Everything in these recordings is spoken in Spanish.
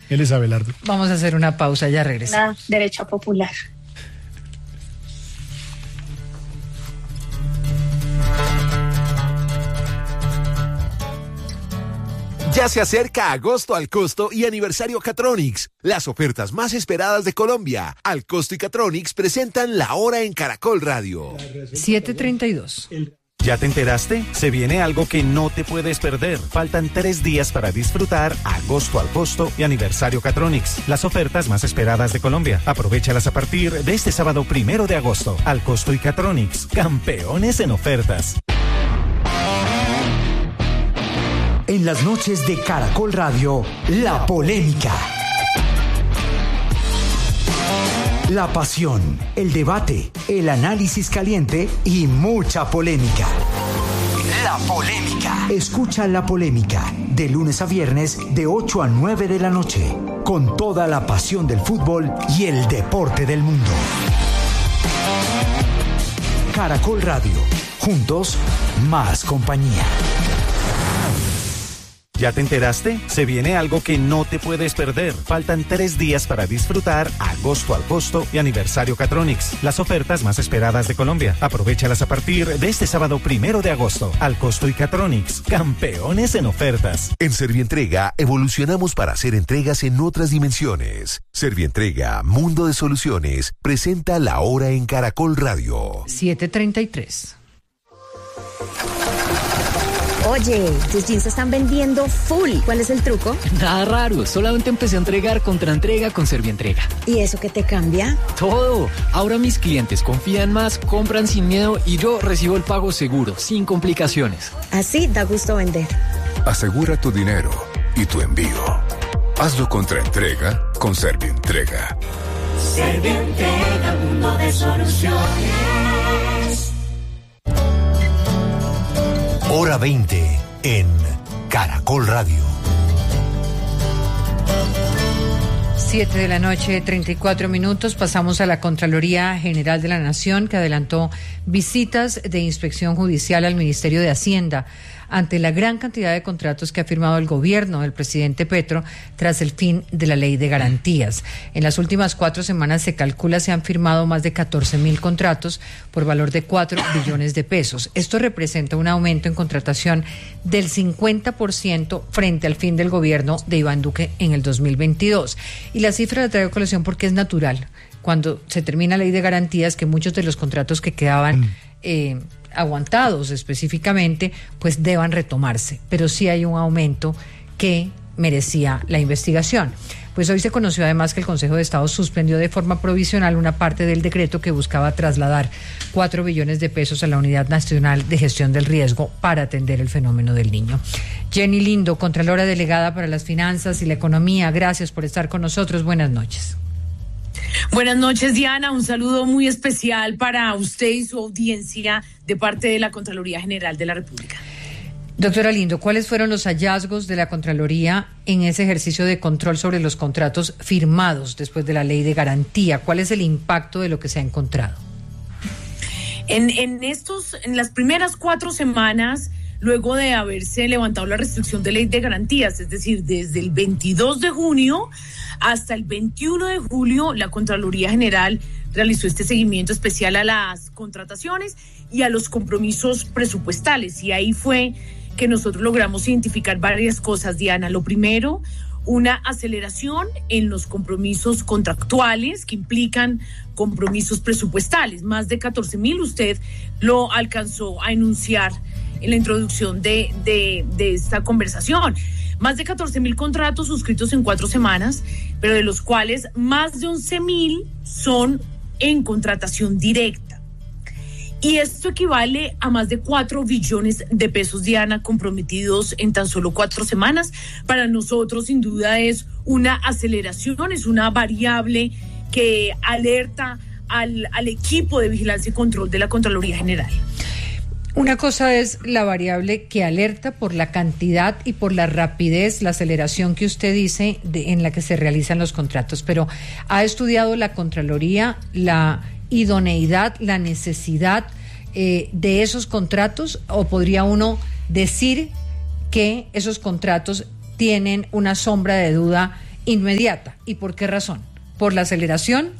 Él es Abelardo. Vamos a hacer una pausa, ya regresa. La derecha popular. Ya se acerca agosto al costo y aniversario Catronics, las ofertas más esperadas de Colombia. Al costo y Catronics presentan La Hora en Caracol Radio. 7:32. ¿Ya te enteraste? Se viene algo que no te puedes perder. Faltan 3 días para disfrutar agosto al costo y aniversario Catronics, las ofertas más esperadas de Colombia. Aprovéchalas a partir de este sábado 1 de agosto. Al costo y Catronics, campeones en ofertas. En las noches de Caracol Radio, La Polémica. La pasión, el debate, el análisis caliente y mucha polémica. La Polémica. Escucha La Polémica de lunes a viernes de 8 a 9 de la noche, con toda la pasión del fútbol y el deporte del mundo. Caracol Radio, juntos, más compañía. ¿Ya te enteraste? Se viene algo que no te puedes perder. Faltan 3 días para disfrutar agosto al costo y aniversario Catronics, las ofertas más esperadas de Colombia. Aprovéchalas a partir de este sábado 1 de agosto. Al costo y Catronics, campeones en ofertas. En Servientrega evolucionamos para hacer entregas en otras dimensiones. Servientrega, Mundo de Soluciones, presenta La Hora en Caracol Radio. 7:33. Oye, tus jeans se están vendiendo full. ¿Cuál es el truco? Nada raro, solamente empecé a entregar contraentrega con Servientrega. ¿Y eso qué te cambia? Todo. Ahora mis clientes confían más, compran sin miedo y yo recibo el pago seguro, sin complicaciones. Así da gusto vender. Asegura tu dinero y tu envío. Hazlo contraentrega con Servientrega. Servientrega, mundo de soluciones. Hora 20 en Caracol Radio. 7:34 p.m. Pasamos a la Contraloría General de la Nación, que adelantó visitas de inspección judicial al Ministerio de Hacienda ante la gran cantidad de contratos que ha firmado el gobierno del presidente Petro tras el fin de la Ley de Garantías. En las últimas 4 semanas se calcula se han firmado más de 14.000 contratos por valor de 4 billones de pesos. Esto representa un aumento en contratación del 50% frente al fin del gobierno de Iván Duque en el 2022. Y la cifra la traigo a colación porque es natural. Cuando se termina la Ley de Garantías, que muchos de los contratos que quedaban aguantados específicamente, pues deban retomarse. Pero sí hay un aumento que merecía la investigación. Pues hoy se conoció además que el Consejo de Estado suspendió de forma provisional una parte del decreto que buscaba trasladar 4 billones de pesos a la Unidad Nacional de Gestión del Riesgo para atender el fenómeno del Niño. Jenny Lindo, Contralora Delegada para las Finanzas y la Economía, gracias por estar con nosotros. Buenas noches. Buenas noches, Diana. Un saludo muy especial para usted y su audiencia de parte de la Contraloría General de la República. Doctora Lindo, ¿cuáles fueron los hallazgos de la Contraloría en ese ejercicio de control sobre los contratos firmados después de la Ley de Garantía? ¿Cuál es el impacto de lo que se ha encontrado? En las primeras 4 semanas, luego de haberse levantado la restricción de Ley de Garantías, es decir, desde el 22 de junio hasta el 21 de julio, la Contraloría General realizó este seguimiento especial a las contrataciones y a los compromisos presupuestales. Y ahí fue que nosotros logramos identificar varias cosas, Diana. Lo primero, una aceleración en los compromisos contractuales que implican compromisos presupuestales. Más de 14.000, usted lo alcanzó a enunciar en la introducción de esta conversación. Más de 14.000 contratos suscritos en 4 semanas, pero de los cuales más de 11.000 son en contratación directa. Y esto equivale a más de 4 billones de pesos, Diana, comprometidos en tan solo 4 semanas. Para nosotros, sin duda, es una aceleración, es una variable que alerta al equipo de vigilancia y control de la Contraloría General. Una cosa es la variable que alerta por la cantidad y por la rapidez, la aceleración que usted dice en la que se realizan los contratos, pero ¿ha estudiado la Contraloría la idoneidad, la necesidad de esos contratos? ¿O podría uno decir que esos contratos tienen una sombra de duda inmediata. ¿Y por qué razón? ¿Por la aceleración?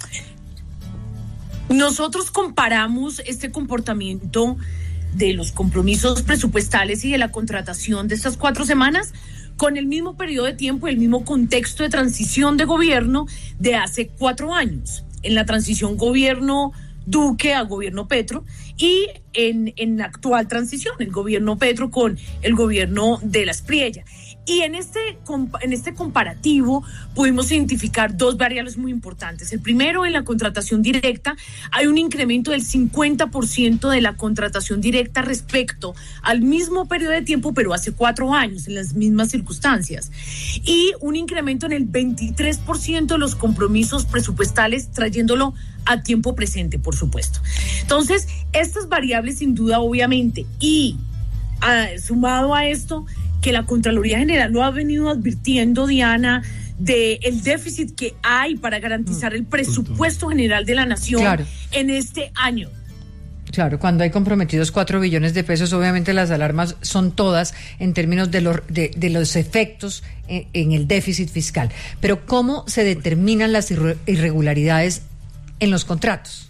Nosotros comparamos este comportamiento de los compromisos presupuestales y de la contratación de estas 4 semanas con el mismo periodo de tiempo y el mismo contexto de transición de gobierno de hace 4 años. En la transición gobierno Duque a gobierno Petro y en la actual transición, el gobierno Petro con el gobierno de la Espriella. Y en este comparativo pudimos identificar 2 variables muy importantes. El primero, en la contratación directa, hay un incremento del 50% de la contratación directa respecto al mismo periodo de tiempo, pero hace 4 años, en las mismas circunstancias. Y un incremento en el 23% de los compromisos presupuestales, trayéndolo a tiempo presente, por supuesto. Entonces, estas variables, sin duda, obviamente, y sumado a esto, que la Contraloría General lo ha venido advirtiendo, Diana, del déficit que hay para garantizar el presupuesto general de la nación en este año. Claro, cuando hay comprometidos 4 billones de pesos, obviamente las alarmas son todas en términos de los efectos en el déficit fiscal. Pero ¿cómo se determinan las irregularidades en los contratos?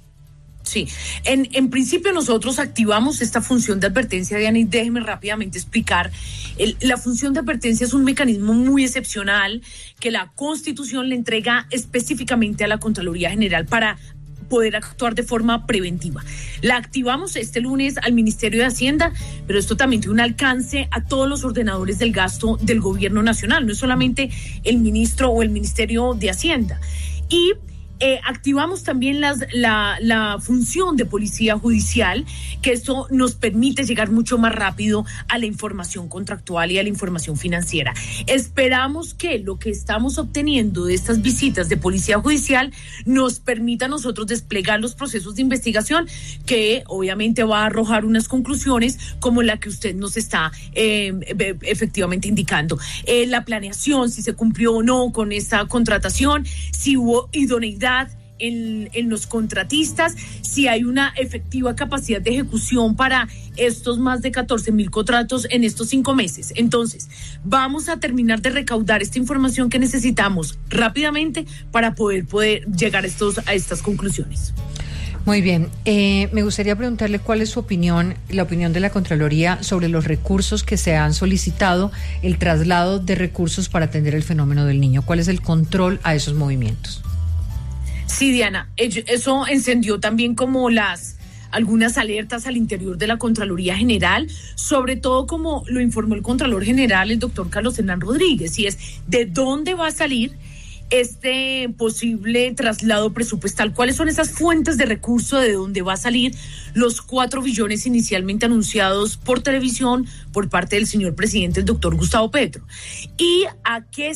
Sí, en principio nosotros activamos esta función de advertencia, Diana, y déjeme rápidamente explicar. La función de advertencia es un mecanismo muy excepcional que la Constitución le entrega específicamente a la Contraloría General para poder actuar de forma preventiva. La activamos este lunes al Ministerio de Hacienda, pero esto también tiene un alcance a todos los ordenadores del gasto del Gobierno Nacional, no es solamente el ministro o el Ministerio de Hacienda. Y activamos también la función de policía judicial, que esto nos permite llegar mucho más rápido a la información contractual y a la información financiera. Esperamos que lo que estamos obteniendo de estas visitas de policía judicial nos permita a nosotros desplegar los procesos de investigación, que obviamente va a arrojar unas conclusiones como la que usted nos está efectivamente indicando. La planeación, si se cumplió o no con esta contratación, si hubo idoneidad en los contratistas, si hay una efectiva capacidad de ejecución para estos más de 14,000 contratos en estos 5 meses. Entonces, vamos a terminar de recaudar esta información que necesitamos rápidamente para poder llegar a estas conclusiones. Muy bien. Me gustaría preguntarle cuál es su opinión, la opinión de la Contraloría sobre los recursos que se han solicitado, el traslado de recursos para atender el fenómeno del niño. ¿Cuál es el control a esos movimientos? Sí, Diana, eso encendió también como algunas alertas al interior de la Contraloría General, sobre todo como lo informó el Contralor General, el doctor Carlos Hernán Rodríguez, y es de dónde va a salir este posible traslado presupuestal, cuáles son esas fuentes de recursos de dónde va a salir los 4 billones inicialmente anunciados por televisión por parte del señor presidente, el doctor Gustavo Petro, y a qué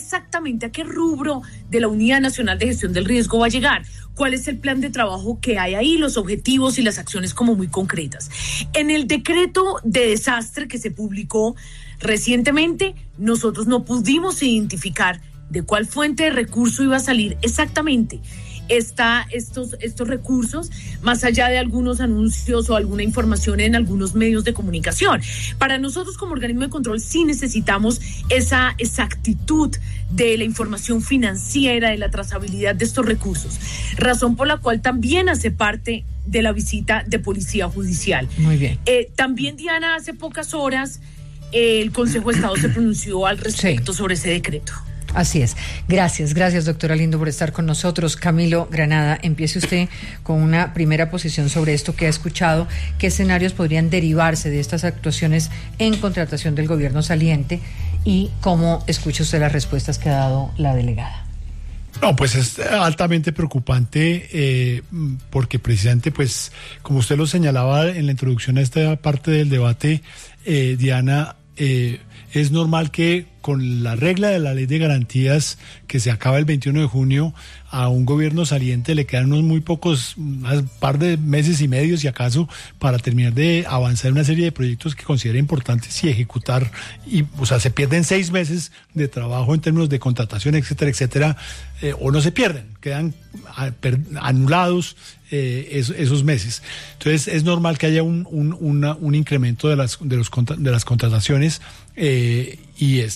rubro de la Unidad Nacional de Gestión del Riesgo va a llegar, cuál es el plan de trabajo que hay ahí, los objetivos y las acciones como muy concretas. En el decreto de desastre que se publicó recientemente, nosotros no pudimos identificar de cuál fuente de recurso iba a salir exactamente estos recursos, más allá de algunos anuncios o alguna información en algunos medios de comunicación. Para nosotros como organismo de control sí necesitamos esa exactitud de la información financiera, de la trazabilidad de estos recursos, razón por la cual también hace parte de la visita de policía judicial. Muy bien. También, Diana, hace pocas horas el Consejo de Estado se pronunció al respecto sobre ese decreto. Así es. Gracias, doctora Lindo, por estar con nosotros. Camilo Granada, empiece usted con una primera posición sobre esto que ha escuchado. ¿Qué escenarios podrían derivarse de estas actuaciones en contratación del gobierno saliente? Y cómo escucha usted las respuestas que ha dado la delegada. No, pues es altamente preocupante porque precisamente, pues, como usted lo señalaba en la introducción a esta parte del debate, Diana, es normal que con la regla de la ley de garantías que se acaba el 21 de junio, a un gobierno saliente le quedan unos muy pocos, un par de meses y medio, si acaso, para terminar de avanzar una serie de proyectos que considera importantes y ejecutar. Y, o sea, se pierden 6 meses de trabajo en términos de contratación, etcétera, etcétera, o no se pierden, quedan anulados esos meses. Entonces es normal que haya un incremento de las contrataciones y es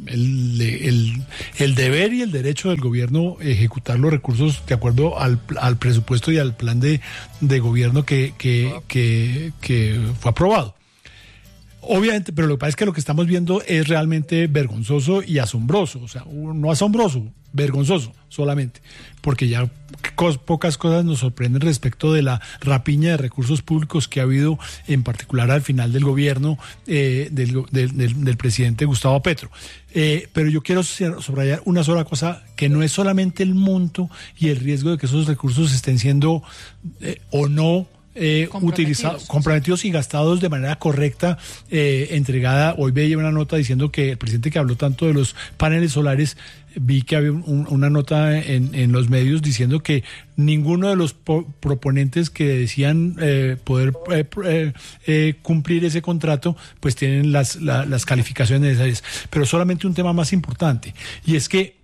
el deber y el derecho del gobierno ejecutar los recursos de acuerdo al presupuesto y al plan de gobierno que fue aprobado. Obviamente, pero lo que pasa es que lo que estamos viendo es realmente vergonzoso y asombroso, o sea, no asombroso, vergonzoso solamente, porque ya pocas cosas nos sorprenden respecto de la rapiña de recursos públicos que ha habido, en particular al final del gobierno del presidente Gustavo Petro. Pero yo quiero subrayar una sola cosa, que no es solamente el monto y el riesgo de que esos recursos estén siendo o no comprometidos y gastados de manera correcta, entregada. Hoy veía una nota diciendo que el presidente, que habló tanto de los paneles solares, vi que había una nota en los medios diciendo que ninguno de los proponentes que decían poder cumplir ese contrato, pues tienen las calificaciones necesarias. Pero solamente un tema más importante, y es que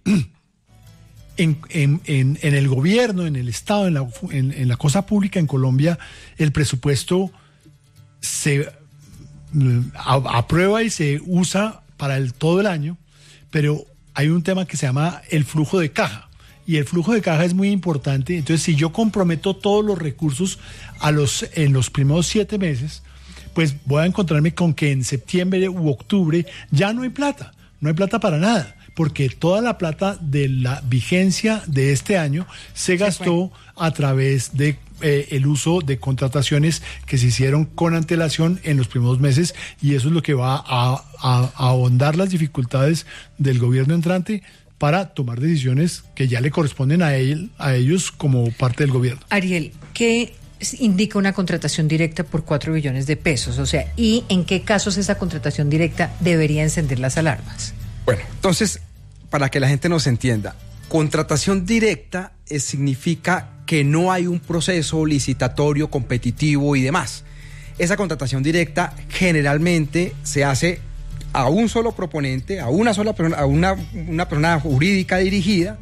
en el gobierno, en el Estado, en la cosa pública en Colombia, el presupuesto se aprueba y se usa para todo el año, pero hay un tema que se llama el flujo de caja, y el flujo de caja es muy importante. Entonces, si yo comprometo todos los recursos en los primeros 7 meses, pues voy a encontrarme con que en septiembre u octubre ya no hay plata para nada, porque toda la plata de la vigencia de este año se gastó a través de el uso de contrataciones que se hicieron con antelación en los primeros meses, y eso es lo que va a ahondar las dificultades del gobierno entrante para tomar decisiones que ya le corresponden a ellos como parte del gobierno. Ariel, ¿qué indica una contratación directa por 4 billones de pesos? O sea, ¿y en qué casos esa contratación directa debería encender las alarmas? Bueno, entonces, para que la gente nos entienda, contratación directa significa que no hay un proceso licitatorio, competitivo y demás. Esa contratación directa generalmente se hace a un solo proponente, a una sola persona, a una persona jurídica dirigida,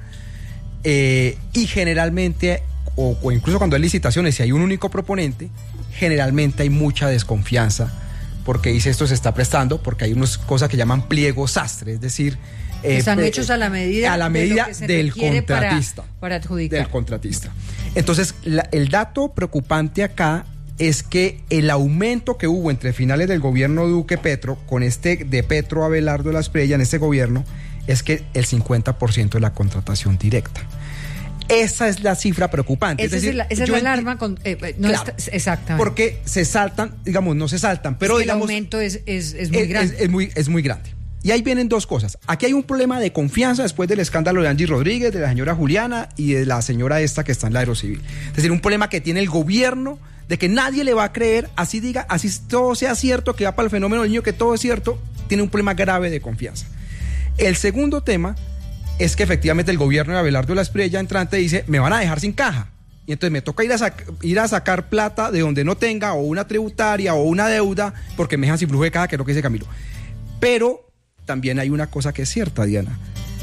y generalmente, o incluso cuando hay licitaciones, si hay un único proponente, generalmente hay mucha desconfianza, porque dice esto se está prestando, porque hay unas cosas que llaman pliego sastre, es decir, están hechos a la medida del contratista, para adjudicar. Del contratista. Entonces, el dato preocupante acá es que el aumento que hubo entre finales del gobierno Duque-Petro, con de Petro a Abelardo Las Prella en este gobierno, es que el 50% de la contratación directa. Esa es la cifra preocupante. Esa es la alarma. Claro, exactamente. Porque se saltan, no se saltan, pero el aumento es muy grande. Es muy grande. Y ahí vienen dos cosas. Aquí hay un problema de confianza después del escándalo de Angie Rodríguez, de la señora Juliana y de la señora esta que está en la Aerocivil. Es decir, un problema que tiene el gobierno de que nadie le va a creer, así todo sea cierto, que va para el fenómeno del niño, que todo es cierto, tiene un problema grave de confianza. El segundo tema es que efectivamente el gobierno de Abelardo Las Prella entrante dice, me van a dejar sin caja. Y entonces me toca ir a sacar plata de donde no tenga, o una tributaria, o una deuda, porque me dejan sin flujo de caja, que es lo que dice Camilo. Pero también hay una cosa que es cierta, Diana,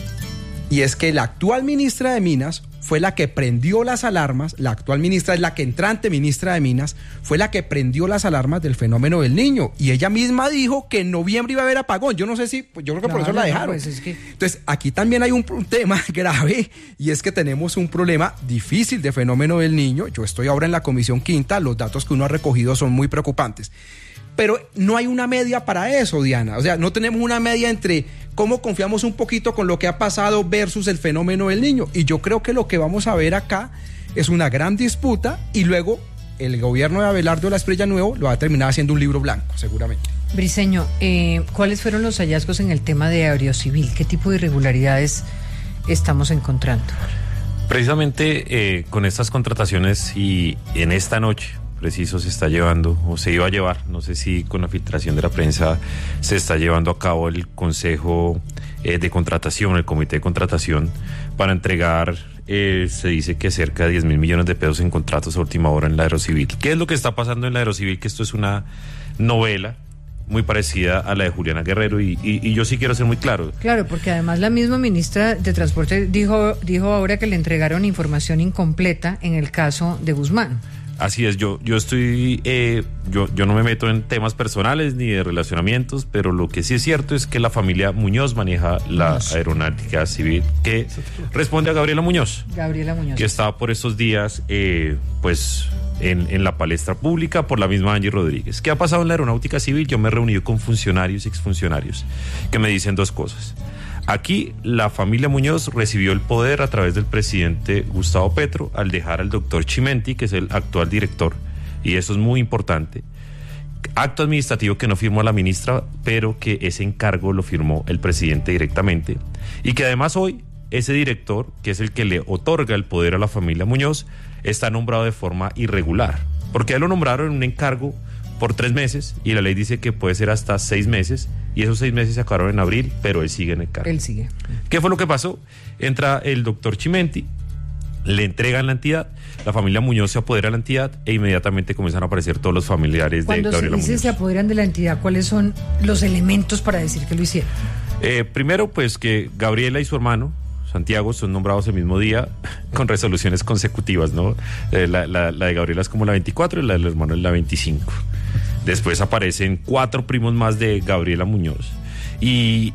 y es que la actual ministra de Minas fue la que prendió las alarmas. La actual ministra es la que entrante ministra de Minas, fue la que prendió las alarmas del fenómeno del niño, y ella misma dijo que en noviembre iba a haber apagón. Yo no sé si, yo creo que por eso la dejaron. Entonces, aquí también hay un tema grave, y es que tenemos un problema difícil de fenómeno del niño. Yo estoy ahora en la Comisión Quinta, los datos que uno ha recogido son muy preocupantes. Pero no hay una media para eso, Diana. O sea, no tenemos una media entre cómo confiamos un poquito con lo que ha pasado versus el fenómeno del niño. Y yo creo que lo que vamos a ver acá es una gran disputa, y luego el gobierno de Abelardo Las Prella Nuevo lo va a terminar haciendo un libro blanco, seguramente. Briceño, ¿cuáles fueron los hallazgos en el tema de Aerocivil? ¿Qué tipo de irregularidades estamos encontrando? Precisamente con estas contrataciones, y en esta noche preciso se está llevando, o se iba a llevar, no sé si con la filtración de la prensa, se está llevando a cabo el Consejo de Contratación, el Comité de Contratación, para entregar, se dice que cerca de 10.000 millones de pesos en contratos a última hora en la Aerocivil. ¿Qué es lo que está pasando en la Aerocivil? Que esto es una novela muy parecida a la de Juliana Guerrero y yo sí quiero ser muy claro. Claro, porque además la misma ministra de Transporte dijo ahora que le entregaron información incompleta en el caso de Guzmán. Así es, yo no me meto en temas personales ni de relacionamientos, pero lo que sí es cierto es que la familia Muñoz maneja la aeronáutica civil, que responde a Gabriela Muñoz. Que está por estos días, pues, en la palestra pública por la misma Angie Rodríguez. ¿Qué ha pasado en la aeronáutica civil? Yo me he reunido con funcionarios y exfuncionarios que me dicen dos cosas. Aquí la familia Muñoz recibió el poder a través del presidente Gustavo Petro al dejar al doctor Chimenti, que es el actual director, y eso es muy importante. Acto administrativo que no firmó la ministra, pero que ese encargo lo firmó el presidente directamente, y que además hoy ese director, que es el que le otorga el poder a la familia Muñoz, está nombrado de forma irregular, porque a él lo nombraron en un encargo por 3 meses y la ley dice que puede ser hasta 6 meses y esos 6 meses se acabaron en abril, pero él sigue en el cargo. Él sigue. ¿Qué fue lo que pasó? Entra el doctor Chimenti, le entregan la entidad, la familia Muñoz se apodera de la entidad e inmediatamente comienzan a aparecer todos los familiares de Gabriela Muñoz. Cuando se apoderan de la entidad, ¿cuáles son los elementos para decir que lo hicieron? Primero, pues que Gabriela y su hermano Santiago son nombrados el mismo día con resoluciones consecutivas, ¿no? La de Gabriela es como la 24 y la del hermano es la 25. Después aparecen 4 primos más de Gabriela Muñoz. Y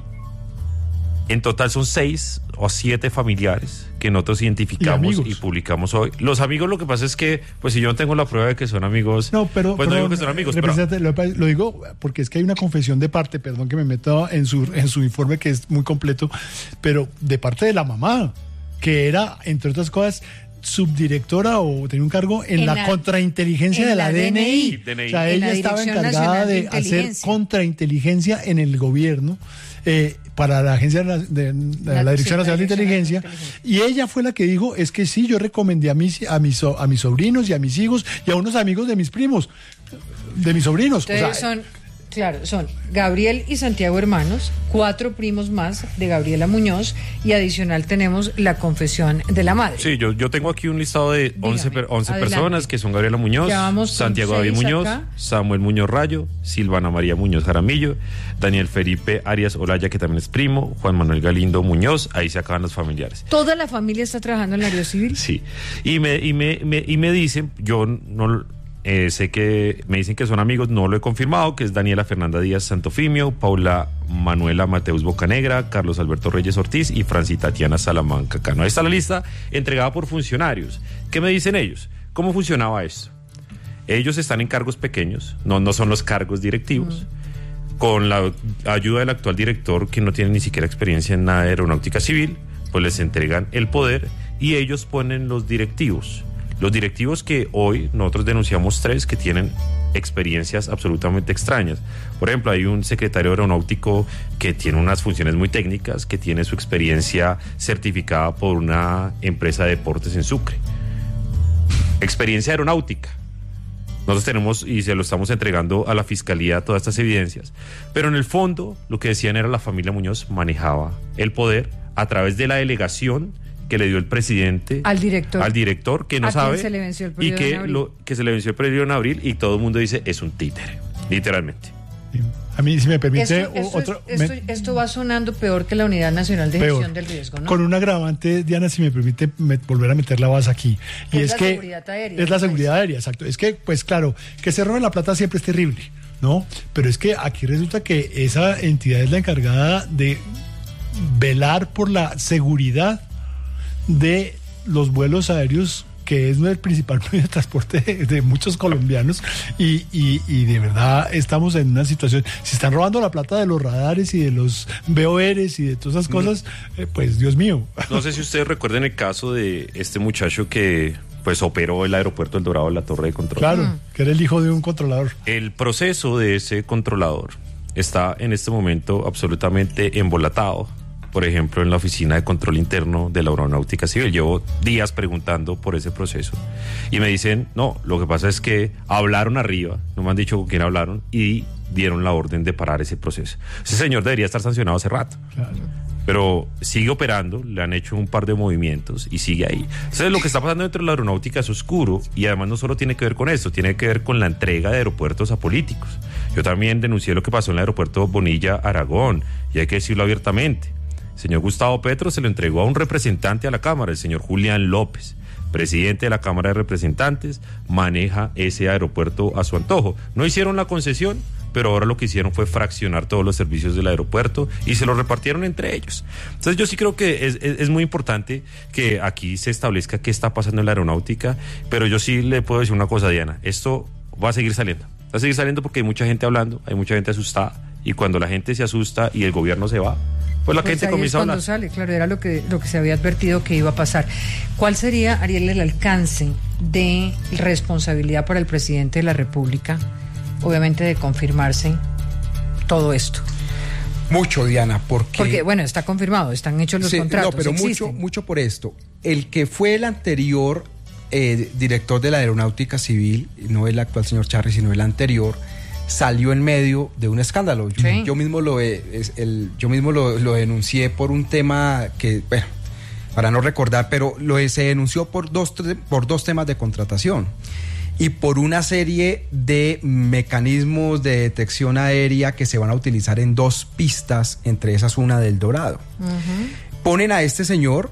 en total son 6 o 7 familiares que nosotros identificamos y publicamos hoy. Los amigos, lo que pasa es que, pues si yo no tengo la prueba de que son amigos, no digo que son amigos. Lo digo porque es que hay una confesión de parte, perdón que me meta en su informe que es muy completo, pero de parte de la mamá, que era, entre otras cosas, subdirectora o tenía un cargo en la contrainteligencia de la DNI. O sea, ella estaba encargada de hacer contrainteligencia en el gobierno para la agencia de la Dirección Nacional de Inteligencia, y ella fue la que dijo, es que sí, yo recomendé a mis sobrinos y a mis hijos y a unos amigos de mis primos, de mis sobrinos. Entonces son Gabriel y Santiago hermanos, 4 primos más de Gabriela Muñoz y adicional tenemos la confesión de la madre. Sí, yo tengo aquí un listado de 11 personas que son Gabriela Muñoz, Santiago David Muñoz, acá. Samuel Muñoz Rayo, Silvana María Muñoz Jaramillo, Daniel Felipe Arias Olaya, que también es primo, Juan Manuel Galindo Muñoz, ahí se acaban los familiares. ¿Toda la familia está trabajando en el área civil? Sí, y me dicen, yo no... sé que me dicen que son amigos, no lo he confirmado, que es Daniela Fernanda Díaz Santofimio, Paula Manuela Mateus Bocanegra, Carlos Alberto Reyes Ortiz y Franci Tatiana Salamanca Cano. Ahí está la lista entregada por funcionarios. ¿Qué me dicen ellos? ¿Cómo funcionaba esto? Ellos están en cargos pequeños, no son los cargos directivos. Con la ayuda del actual director, que no tiene ni siquiera experiencia en nada de aeronáutica civil, pues les entregan el poder y ellos ponen los directivos. Los directivos que hoy nosotros denunciamos 3 que tienen experiencias absolutamente extrañas. Por ejemplo, hay un secretario aeronáutico que tiene unas funciones muy técnicas, que tiene su experiencia certificada por una empresa de deportes en Sucre. Experiencia aeronáutica. Nosotros tenemos y se lo estamos entregando a la fiscalía todas estas evidencias. Pero en el fondo, lo que decían era la familia Muñoz manejaba el poder a través de la delegación que le dio el presidente al director que no sabe se le venció el periodo que se le venció el periodo en abril y todo el mundo dice es un títere, literalmente. A mí, si me permite, esto va sonando peor que la Unidad Nacional de Gestión del Riesgo, ¿no? Con un agravante, Diana, si me permite volver a meter la base aquí. Y es que es la seguridad aérea, exacto. Es que, pues claro, que se roben la plata siempre es terrible, ¿no? Pero es que aquí resulta que esa entidad es la encargada de velar por la seguridad de los vuelos aéreos, que es el principal medio de transporte de muchos colombianos y de verdad estamos en una situación, si están robando la plata de los radares y de los VORs y de todas esas cosas, pues Dios mío. No sé si ustedes recuerdan el caso de este muchacho que pues operó el aeropuerto El Dorado, la torre de control. Claro, que era el hijo de un controlador. El proceso de ese controlador está en este momento absolutamente embolatado. Por ejemplo, en la Oficina de Control Interno de la Aeronáutica Civil. Llevo días preguntando por ese proceso. Y me dicen, no, lo que pasa es que hablaron arriba, no me han dicho con quién hablaron, y dieron la orden de parar ese proceso. Ese señor debería estar sancionado hace rato. Claro. pero sigue operando, le han hecho un par de movimientos y sigue ahí. Entonces lo que está pasando dentro de la aeronáutica es oscuro, y además no solo tiene que ver con esto, tiene que ver con la entrega de aeropuertos a políticos. Yo también denuncié lo que pasó en el aeropuerto Bonilla, Aragón, y hay que decirlo abiertamente. El señor Gustavo Petro se lo entregó a un representante a la Cámara, el señor Julián López, presidente de la Cámara de Representantes, maneja ese aeropuerto a su antojo. No hicieron la concesión, pero ahora lo que hicieron fue fraccionar todos los servicios del aeropuerto y se los repartieron entre ellos. Entonces yo sí creo que es muy importante que aquí se establezca qué está pasando en la aeronáutica, pero yo sí le puedo decir una cosa, Diana, esto va a seguir saliendo porque hay mucha gente hablando, hay mucha gente asustada, y cuando la gente se asusta y el gobierno se va, pues la gente comienza a hablar. Cuando sale, claro, era lo que se había advertido que iba a pasar. ¿Cuál sería, Ariel, el alcance de responsabilidad para el presidente de la República, obviamente, de confirmarse todo esto? Mucho, Diana, porque bueno, está confirmado, están hechos los contratos. No, pero mucho por esto. El que fue el anterior director de la Aeronáutica Civil, no el actual señor Charri, sino el anterior, salió en medio de un escándalo. Sí. Yo mismo lo denuncié por un tema que, bueno, para no recordar, pero se denunció por dos temas de contratación y por una serie de mecanismos de detección aérea que se van a utilizar en 2 pistas, entre esas una del Dorado. Uh-huh. Ponen a este señor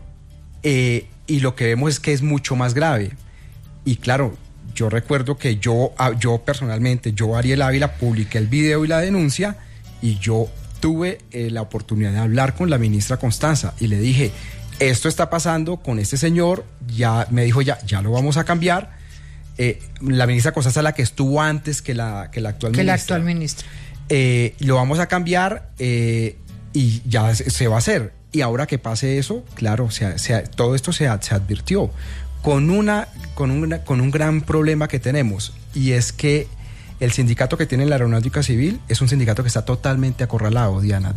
y lo que vemos es que es mucho más grave. Y claro, yo recuerdo que yo personalmente, Ariel Ávila, publiqué el video y la denuncia, y yo tuve la oportunidad de hablar con la ministra Constanza y le dije, esto está pasando con este señor, ya me dijo, ya lo vamos a cambiar. La ministra Constanza es la que estuvo antes que la actual ministra. Lo vamos a cambiar y ya se va a hacer. Y ahora que pase eso, claro, todo esto se advirtió con un gran problema que tenemos, y es que el sindicato que tiene la Aeronáutica Civil es un sindicato que está totalmente acorralado, Diana.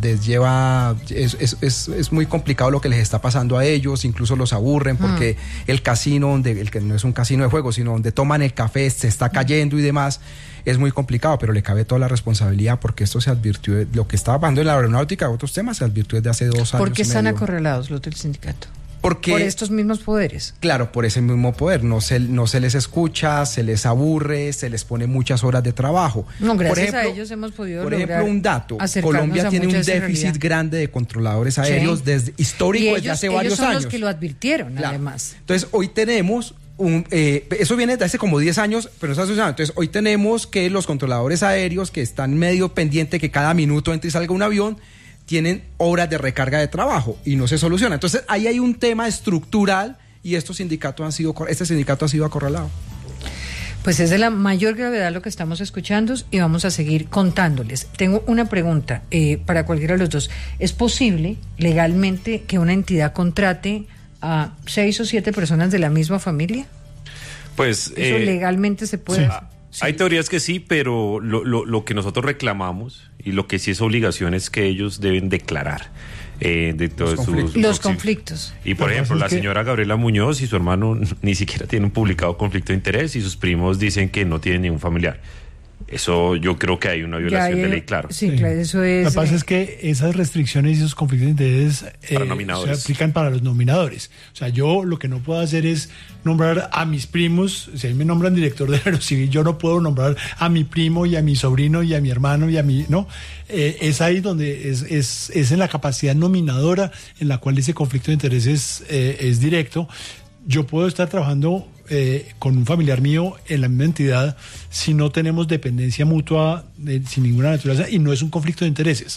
Es muy complicado lo que les está pasando a ellos, incluso los aburren porque el casino, el que no es un casino de juego, sino donde toman el café, se está cayendo y demás, es muy complicado, pero le cabe toda la responsabilidad porque esto se advirtió, lo que estaba pasando en la aeronáutica, otros temas, se advirtió desde hace 2 años. ¿Por qué están acorralados los del sindicato? Por estos mismos poderes. Claro, por ese mismo poder. No se les escucha, se les aburre, se les pone muchas horas de trabajo. No, gracias a ellos hemos podido lograr. Por ejemplo, un dato: Colombia tiene un déficit grande de controladores aéreos histórico desde hace varios años. Ellos son los que lo advirtieron, claro. Además. Entonces, hoy tenemos eso viene de hace como 10 años, pero no está sucediendo. Entonces, hoy tenemos que los controladores aéreos, que están medio pendientes que cada minuto entre y salga un avión, tienen horas de recarga de trabajo y no se soluciona. Entonces ahí hay un tema estructural y este sindicato ha sido acorralado. Pues es de la mayor gravedad lo que estamos escuchando y vamos a seguir contándoles. Tengo una pregunta para cualquiera de los dos. ¿Es posible legalmente que una entidad contrate a 6 o 7 personas de la misma familia? Pues ¿eso legalmente se puede hacer? Sí. Hay teorías que sí, pero lo que nosotros reclamamos y lo que sí es obligación es que ellos deben declarar de todos los conflictos. Y por ejemplo, la señora Gabriela Muñoz y su hermano ni siquiera tienen publicado conflicto de interés y sus primos dicen que no tienen ningún familiar. Eso yo creo que hay una violación de ley, claro. Sí, claro, eso es. Lo que pasa es que esas restricciones y esos conflictos de interés se aplican para los nominadores. O sea, yo lo que no puedo hacer es nombrar a mis primos. Si a mí me nombran director de Aerocivil, yo no puedo nombrar a mi primo y a mi sobrino y a mi hermano y a mi... No, es ahí donde es en la capacidad nominadora en la cual ese conflicto de intereses es directo. Yo puedo estar trabajando con un familiar mío en la misma entidad si no tenemos dependencia mutua sin ninguna naturaleza y no es un conflicto de intereses.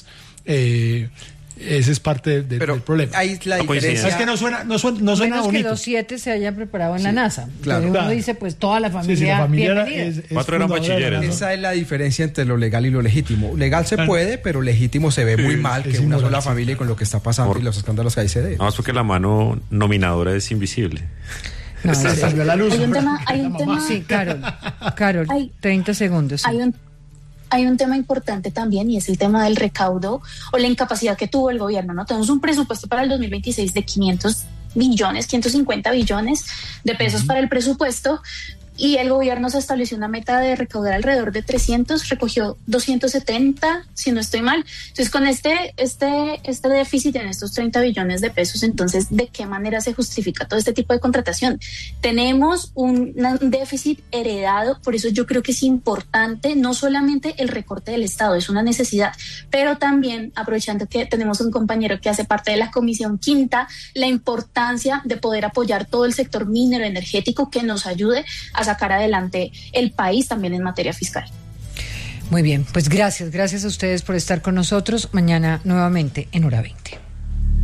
Ese es parte del problema. Ahí la diferencia. Es que no suena menos bonito. Que los 7 se hayan preparado en la NASA. Claro. Uno dice, pues toda la familia, la familia bienvenida. 4 eran bachilleres, ¿no? Esa es la diferencia entre lo legal y lo legítimo. Legal se puede, pero legítimo se ve muy mal que una sola familia y con lo que está pasando y los escándalos que hay se dé. No, es porque la mano nominadora es invisible. No, salió a la luz. Hay un tema. Sí, Carol, 30 segundos. Sí. Hay un tema importante también y es el tema del recaudo o la incapacidad que tuvo el gobierno, ¿no? Tenemos un presupuesto para el 2026 de 550 billones de pesos para el presupuesto, y el gobierno se estableció una meta de recaudar alrededor de 300, recogió 270, si no estoy mal. Entonces, con este déficit en estos 30 billones de pesos, entonces, ¿de qué manera se justifica todo este tipo de contratación? Tenemos un déficit heredado, por eso yo creo que es importante no solamente el recorte del Estado, es una necesidad, pero también, aprovechando que tenemos un compañero que hace parte de la Comisión Quinta, la importancia de poder apoyar todo el sector minero energético que nos ayude a sacar adelante el país también en materia fiscal. Muy bien, pues gracias a ustedes por estar con nosotros. Mañana nuevamente en Hora 20.